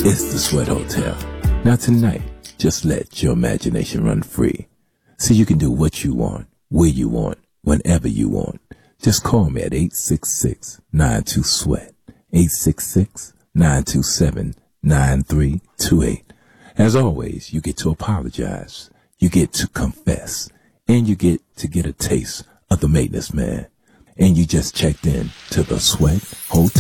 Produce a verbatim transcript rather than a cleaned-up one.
It's the Sweat Hotel. Now tonight, just let your imagination run free. So you can do what you want, where you want, whenever you want. Just call me at eight six six, nine two, SWEAT. eight six six, nine two seven, nine three two eight. As always, you get to apologize. You get to confess. And you get to get a taste of the maintenance man. And you just checked in to the Sweat Hotel.